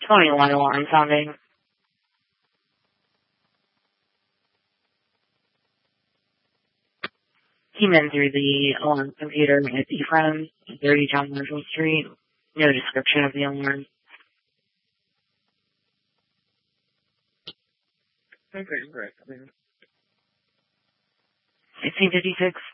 21 alarm sounding. Came in through the alarm computer at eFriends, 30 John Marshall Street. No description of the alarm. Okay, great. 1656.